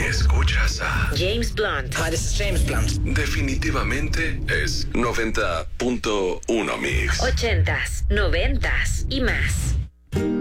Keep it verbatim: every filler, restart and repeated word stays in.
Escuchas a James Blunt. Hi, this is James Blunt. Definitivamente es noventa punto uno Mix. Ochentas, noventas y más.